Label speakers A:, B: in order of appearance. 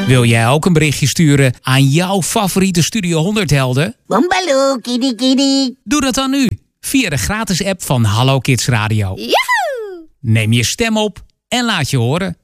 A: Wil jij ook een berichtje sturen aan jouw favoriete Studio 100 helden?
B: Bombaloo, kitty kitty.
A: Doe dat dan nu via de gratis app van Hallo Kids Radio.
B: Yahoo!
A: Neem je stem op en laat je horen.